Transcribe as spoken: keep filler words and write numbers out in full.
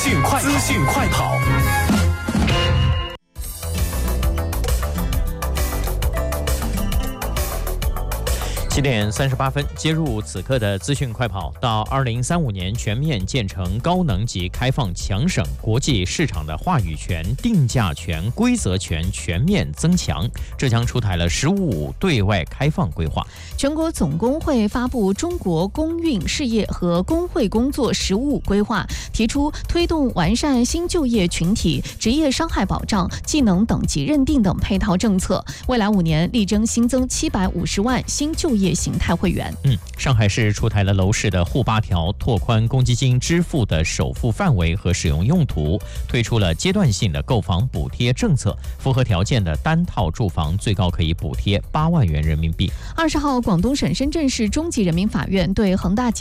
讯快资讯快跑。七点三十八分，接入此刻的资讯快跑。到二零三五年全面建成高能级开放强省，国际市场的话语权、定价权、规则权全面增强。浙江出台了“十五五”对外开放规划。 全国总工会发布《中国工运事业和工会工作“十五五”规划》，提出推动完善新就业群体、职业伤害保障、技能等级认定等配套政策。未来五年力争新增七百五十万新就业业形态会员。 嗯，上海市出台了楼市的沪八条，拓宽公积金支付的首付范围和使用用途，推出了阶段性的购房补贴政策，符合条件的单套住房最高可以补贴八万元人民币。 二十号，广东省深圳市中级人民法院对恒大集